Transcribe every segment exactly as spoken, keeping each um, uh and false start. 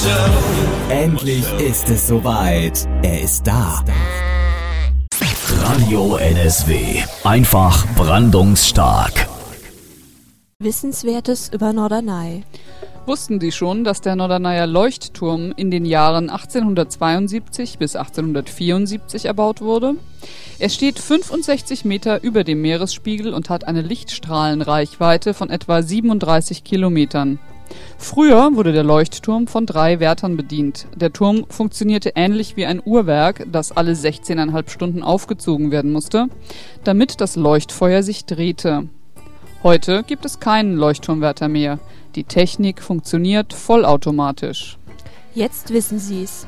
Endlich ist es soweit. Er ist da. Radio N S W. Einfach brandungsstark. Wissenswertes über Norderney. Wussten Sie schon, dass der Norderneyer Leuchtturm in den Jahren achtzehnhundertzweiundsiebzig bis achtzehnhundertvierundsiebzig erbaut wurde? Er steht fünfundsechzig Meter über dem Meeresspiegel und hat eine Lichtstrahlenreichweite von etwa siebenunddreißig Kilometern. Früher wurde der Leuchtturm von drei Wärtern bedient. Der Turm funktionierte ähnlich wie ein Uhrwerk, das alle sechzehneinhalb Stunden aufgezogen werden musste, damit das Leuchtfeuer sich drehte. Heute gibt es keinen Leuchtturmwärter mehr. Die Technik funktioniert vollautomatisch. Jetzt wissen Sie's.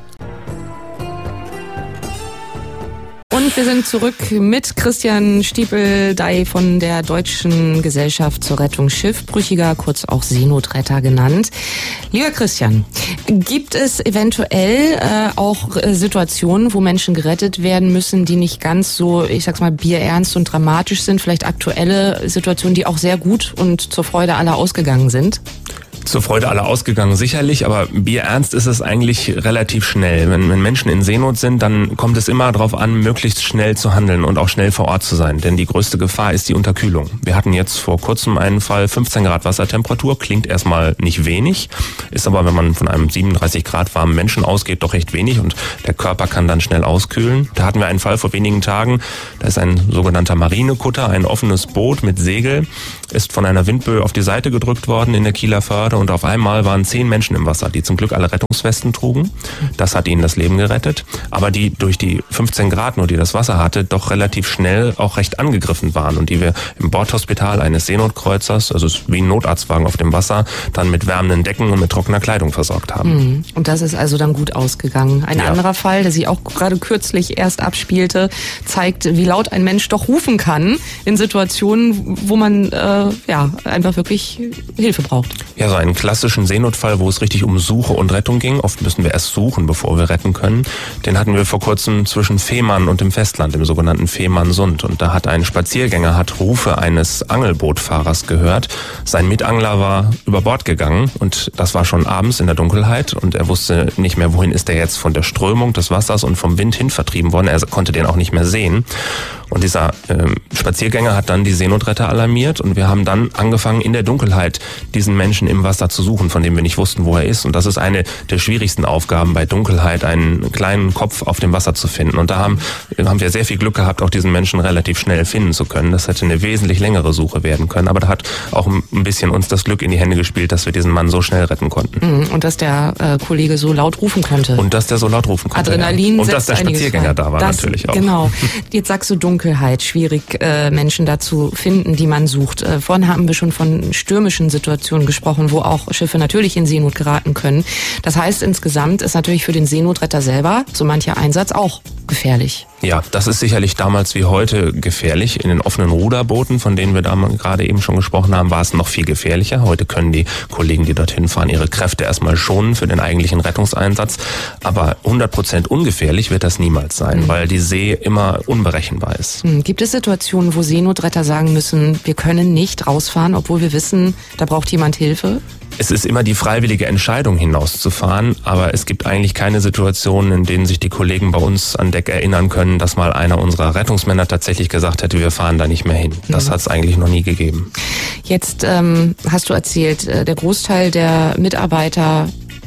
Und wir sind zurück mit Christian Stiepel-Dey von der Deutschen Gesellschaft zur Rettung Schiffbrüchiger, kurz auch Seenotretter genannt. Lieber Christian, gibt es eventuell äh, auch äh, Situationen, wo Menschen gerettet werden müssen, die nicht ganz so, ich sag's mal, bierernst und dramatisch sind? Vielleicht aktuelle Situationen, die auch sehr gut und zur Freude aller ausgegangen sind? Zur Freude aller ausgegangen sicherlich, aber bierernst ist es eigentlich relativ schnell. Wenn, wenn Menschen in Seenot sind, dann kommt es immer darauf an, möglichst schnell zu handeln und auch schnell vor Ort zu sein. Denn die größte Gefahr ist die Unterkühlung. Wir hatten jetzt vor kurzem einen Fall, fünfzehn Grad Wassertemperatur, klingt erstmal nicht wenig, ist aber, wenn man von einem siebenunddreißig Grad warmen Menschen ausgeht, doch recht wenig und der Körper kann dann schnell auskühlen. Da hatten wir einen Fall vor wenigen Tagen, da ist ein sogenannter Marinekutter, ein offenes Boot mit Segel, ist von einer Windböe auf die Seite gedrückt worden in der Kieler Förde und auf einmal waren zehn Menschen im Wasser, die zum Glück alle Rettungswesten trugen. Das hat ihnen das Leben gerettet, aber die durch die fünfzehn Grad nur, die das Wasser hatte, doch relativ schnell auch recht angegriffen waren und die wir im Bordhospital eines Seenotkreuzers, also wie ein Notarztwagen auf dem Wasser, dann mit wärmenden Decken und mit trockener Kleidung versorgt haben. Und das ist also dann gut ausgegangen. Ein ja. anderer Fall, der sich auch gerade kürzlich erst abspielte, zeigt, wie laut ein Mensch doch rufen kann in Situationen, wo man äh, ja einfach wirklich Hilfe braucht. Ja, so einen klassischen Seenotfall, wo es richtig um Suche und Rettung ging. Oft müssen wir erst suchen, bevor wir retten können. Den hatten wir vor kurzem zwischen Fehmarn und dem Festland, im sogenannten Fehmarnsund. Und da hat ein Spaziergänger hat Rufe eines Angelbootfahrers gehört. Sein Mitangler war über Bord gegangen und das war schon abends in der Dunkelheit und er wusste nicht mehr, wohin ist er jetzt von der Strömung des Wassers und vom Wind hin vertrieben worden. Er konnte den auch nicht mehr sehen. Und dieser äh, Spaziergänger hat dann die Seenotretter alarmiert und wir haben dann angefangen, in der Dunkelheit diesen Menschen im Wasser zu suchen, von dem wir nicht wussten, wo er ist. Und das ist eine der schwierigsten Aufgaben bei Dunkelheit, einen kleinen Kopf auf dem Wasser zu finden. Und da haben, haben wir sehr viel Glück gehabt, auch diesen Menschen relativ schnell finden zu können. Das hätte eine wesentlich längere Suche werden können. Aber da hat auch ein bisschen uns das Glück in die Hände gespielt, dass wir diesen Mann so schnell retten konnten. Und dass der äh, Kollege so laut rufen konnte. Und dass der so laut rufen konnte. Adrenalin ja. Und dass der Spaziergänger da war das, natürlich auch. Genau. Jetzt sagst du Dunkelheit, schwierig äh, Menschen da zu finden, die man sucht. Äh, vorhin haben wir schon von stürmischen Situationen gesprochen, wo auch Schiffe natürlich in Seenot geraten können. Das heißt, insgesamt ist natürlich für den Seenotretter selber so mancher Einsatz auch gefährlich. Ja, das ist sicherlich damals wie heute gefährlich. In den offenen Ruderbooten, von denen wir da gerade eben schon gesprochen haben, war es noch viel gefährlicher. Heute können die Kollegen, die dorthin fahren, ihre Kräfte erstmal schonen für den eigentlichen Rettungseinsatz. Aber hundert Prozent ungefährlich wird das niemals sein, mhm. weil die See immer unberechenbar ist. Gibt es Situationen, wo Seenotretter sagen müssen, wir können nicht rausfahren, obwohl wir wissen, da braucht jemand Hilfe? Es ist immer die freiwillige Entscheidung, hinauszufahren, aber es gibt eigentlich keine Situationen, in denen sich die Kollegen bei uns an Deck erinnern können, dass mal einer unserer Rettungsmänner tatsächlich gesagt hätte, wir fahren da nicht mehr hin. Das mhm. hat es eigentlich noch nie gegeben. Jetzt ähm, hast du erzählt, der Großteil der Mitarbeiter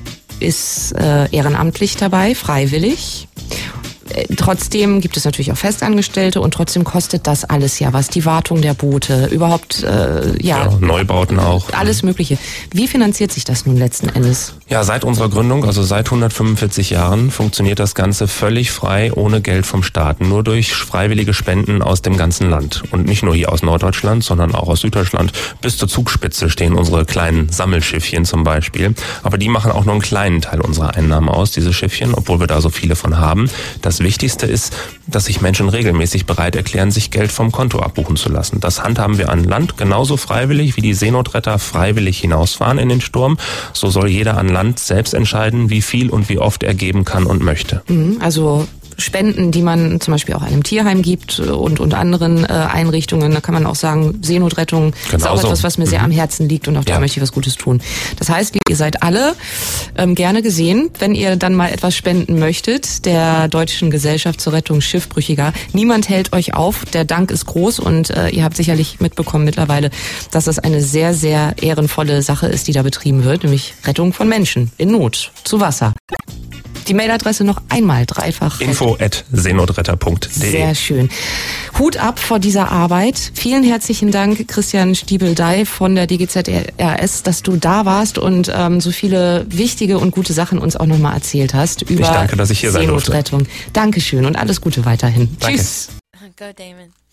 ist äh, ehrenamtlich dabei, freiwillig. Trotzdem gibt es natürlich auch Festangestellte und trotzdem kostet das alles ja was. Die Wartung der Boote, überhaupt, äh, ja, ja. Neubauten auch. Alles Mögliche. Wie finanziert sich das nun letzten Endes? Ja, seit unserer Gründung, also seit hundertfünfundvierzig Jahren, funktioniert das Ganze völlig frei, ohne Geld vom Staat. Nur durch freiwillige Spenden aus dem ganzen Land. Und nicht nur hier aus Norddeutschland, sondern auch aus Süddeutschland. Bis zur Zugspitze stehen unsere kleinen Sammelschiffchen zum Beispiel. Aber die machen auch nur einen kleinen Teil unserer Einnahmen aus, diese Schiffchen, obwohl wir da so viele von haben. Das Wichtigste ist, dass sich Menschen regelmäßig bereit erklären, sich Geld vom Konto abbuchen zu lassen. Das handhaben wir an Land genauso freiwillig, wie die Seenotretter freiwillig hinausfahren in den Sturm. So soll jeder an Land selbst entscheiden, wie viel und wie oft er geben kann und möchte. Also Spenden, die man zum Beispiel auch einem Tierheim gibt und, und anderen äh, Einrichtungen. Da kann man auch sagen, Seenotrettung genau ist auch so. etwas, was mir sehr am Herzen liegt und auch da Ja. möchte ich was Gutes tun. Das heißt, ihr seid alle ähm, gerne gesehen, wenn ihr dann mal etwas spenden möchtet, der Deutschen Gesellschaft zur Rettung Schiffbrüchiger. Niemand hält euch auf, der Dank ist groß und äh, ihr habt sicherlich mitbekommen mittlerweile, dass das eine sehr, sehr ehrenvolle Sache ist, die da betrieben wird, nämlich Rettung von Menschen in Not zu Wasser. Die Mailadresse noch einmal dreifach. info at seenotretter punkt de. Sehr schön. Hut ab vor dieser Arbeit. Vielen herzlichen Dank, Christian Stiebel-Dey von der D G Z R S, dass du da warst und ähm, so viele wichtige und gute Sachen uns auch nochmal erzählt hast über Ich danke, dass ich hier sein durfte. Seenotrettung. Dankeschön und alles Gute weiterhin. Danke. Tschüss. Go, Damon.